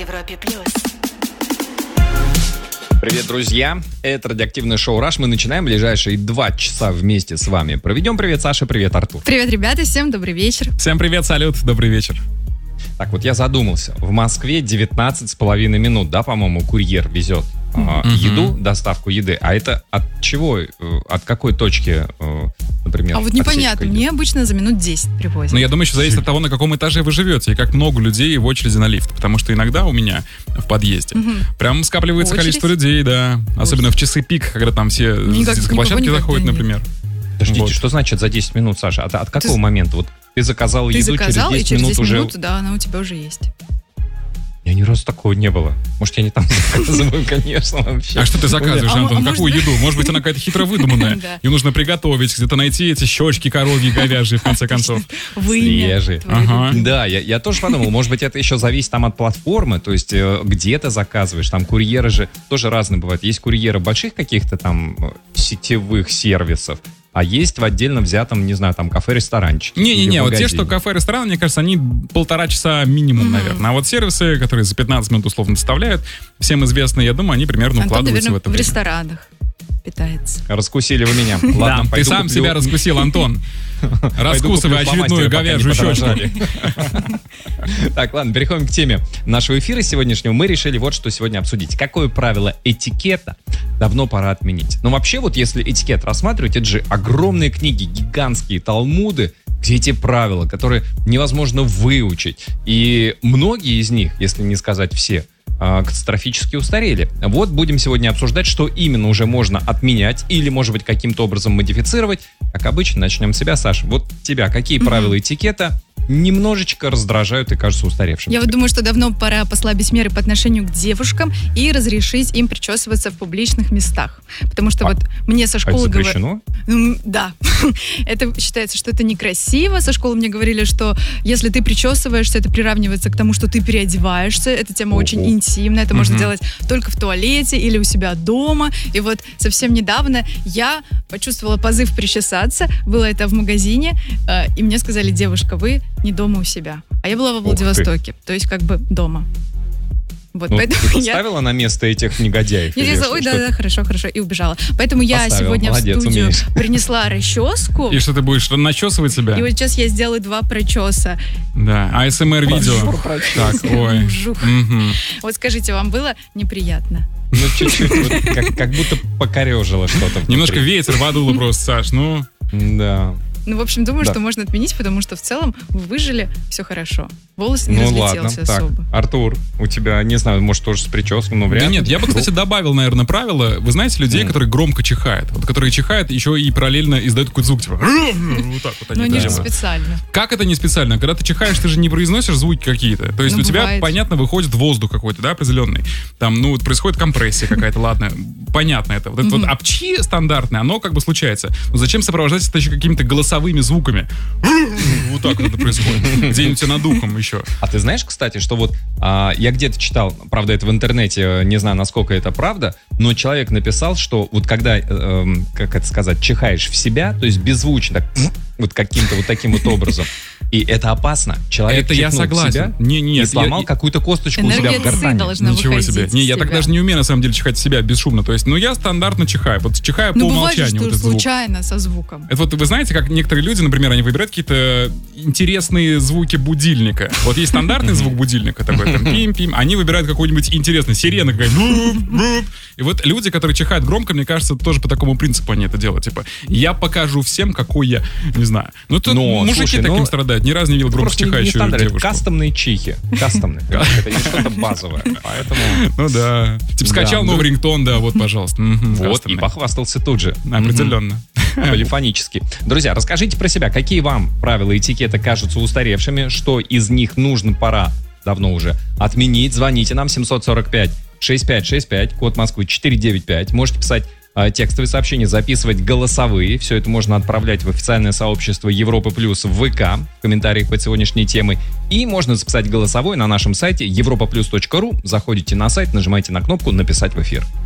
Европе плюс. Привет, друзья! Это радиоактивное шоу «Раш». Мы начинаем ближайшие 2 часа вместе с вами. Проведем. Привет, Саша, привет, Артур. Привет, ребята, всем добрый вечер. Всем привет, салют, добрый вечер. Так, вот я задумался. В Москве 19,5 минут, да, по-моему, курьер везет еду, доставку еды. А это от чего? От какой точки, например? А вот непонятно, мне обычно за минут 10 привозят. Но я думаю, еще зависит от того, на каком этаже вы живете и как много людей в очереди на лифт. Потому что иногда у меня в подъезде прям скапливается количество людей, да. Особенно в часы пик, когда там все с детской площадки заходят, например. Подождите, Вот. Что значит за 10 минут, Саша? От какого момента? Вот ты заказал еду, через 10 минут уже... Да, она у тебя уже есть. Я ни разу такого не было. Может, я не там заказываю, конечно, вообще. А что ты заказываешь, Антон? может Какую быть... еду? Может быть, она какая-то хитро выдуманная. Ее нужно приготовить, где-то найти эти щечки коровьи, говяжьи, в конце концов. Свежие. Ага. Да, я тоже подумал, может быть, это еще зависит там от платформы, то есть где ты заказываешь, там курьеры же тоже разные бывают. Есть курьеры больших каких-то там сетевых сервисов, а есть в отдельно взятом, не знаю, там кафе-ресторанчики. Не-не-не, вот те, что кафе-ресторан, мне кажется, они 1,5 часа минимум, наверное. А вот сервисы, которые за 15 минут условно доставляют, всем известные, я думаю, они примерно Антон, укладываются наверное, в это в время. ресторанах питается. Раскусили вы меня. Да, Ладно, ты пойду сам куплю. себя раскусил, Антон. Раскусывай очередную говяжью щечку. Так, ладно, переходим к теме нашего эфира сегодняшнего. Мы решили вот что сегодня обсудить. Какое правило этикета давно пора отменить? Ну, вообще, вот если этикет рассматривать, это же огромные книги, гигантские талмуды, где эти правила, которые невозможно выучить. И многие из них, если не сказать все, катастрофически устарели. Вот будем сегодня обсуждать, что именно уже можно отменять или, может быть, каким-то образом модифицировать. Как обычно, начнем с себя, Саша. Вот тебя, какие правила этикета немножечко раздражают и кажутся устаревшими? Я вот думаю, что давно пора послабить меры по отношению к девушкам и разрешить им причесываться в публичных местах. Потому что вот мне со школы это запрещено? Да. Это считается, что это некрасиво. Со школы мне говорили, что если ты причесываешься, это приравнивается к тому, что ты переодеваешься. Эта тема очень интимная. Это можно делать только в туалете или у себя дома. И вот совсем недавно я почувствовала позыв причесаться. Было это в магазине. И мне сказали: девушка, вы не дома у себя. А я была во Владивостоке. То есть как бы дома. Вот, Ну, поэтому ты поставила на место этих негодяев? Я или сказала: ой, что? да, хорошо, и убежала. Поэтому я Поставила. сегодня Молодец, в студию умеешь. принесла расческу. И что ты будешь начесывать себя? И вот сейчас я сделаю 2 прочеса. Да, АСМР-видео. Так, ой. Вжух. Мгм. Вот скажите, вам было неприятно? Ну, чуть-чуть, вот, как будто покорежило что-то. внутри. Немножко ветер подуло просто, Саш, ну... Да. Ну, в общем, думаю, Да. что можно отменить, потому что в целом вы выжили, все хорошо. Волос не Ну ладно, разлетелся так, особо. Артур, у тебя, не знаю, может тоже с прической, но вряд Да ли. нет, я бы, кстати, добавил, наверное, правило. Вы знаете людей, которые громко чихают? Вот которые чихают, еще и параллельно издают какой-то звук, типа... Вот так вот Но они они же делают. специально. Как это не специально? Когда ты чихаешь, ты же не произносишь звуки какие-то. То есть Ну, у тебя, бывает. понятно, выходит воздух какой-то, да, определенный. Там, ну, вот происходит компрессия какая-то, ладно. Понятно это. Вот это вот апчи стандартное, оно как бы случается. Но зачем сопровождать это еще какими-то голосовыми звуками? Вот так вот это происходит. Где-нибудь над духом еще. А ты знаешь, кстати, что вот я где-то читал, правда, это в интернете, не знаю, насколько это правда, но человек написал, что вот когда, как это сказать, чихаешь в себя, то есть беззвучно, так, вот каким-то вот таким вот образом, и это опасно. Человек Это я чихнул в согласен. себя Не, и сломал какую-то косточку у себя Энергия в ци гортани. должна Ничего выходить себе. из Не, я так себя. даже не умею, на самом деле, чихать в себя бесшумно. То есть, ну, я стандартно чихаю. Вот чихаю по Ну, бывает же, умолчанию что вот этот звук. случайно со звуком. Это вот вы знаете, как некоторые люди, например, они выбирают какие-то интересные звуки будильника. Вот есть стандартный звук будильника, такой там пим-пим. Они выбирают какой-нибудь интересный, сирена какая-нибудь. И вот люди, которые чихают громко, мне кажется, тоже по такому принципу они это делают. Типа, я покажу всем, какой я, не знаю. Ну, тут Но, мужики слушай, таким ну, страдают. Ни разу не видел громко Просто не чихающую стандарт, это девушку. кастомные чихи. Кастомные. Это не что-то базовое. Поэтому Ну да. Типа, скачал Да, новый рингтон, да, вот, пожалуйста. Мгм, вот, и кастомный. похвастался тут же. Определенно. Полифонически. Друзья, расскажите про себя, какие вам правила этикета кажутся устаревшими, что из них нужно, пора, давно уже, отменить. Звоните нам 745-6565, код Москвы 495. Можете писать текстовые сообщения, записывать голосовые. Все это можно отправлять в официальное сообщество Европы Плюс в ВК в комментариях под сегодняшней темой. И можно записать голосовой на нашем сайте europaplus.ru. Заходите на сайт, нажимаете на кнопку «Написать в эфир».